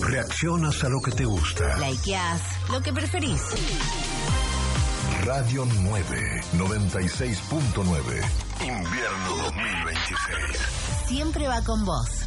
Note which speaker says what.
Speaker 1: Reaccionas a lo que te gusta.
Speaker 2: Likeás lo que preferís.
Speaker 1: Radio 9, 96.9. Invierno 2026.
Speaker 2: Siempre va con vos.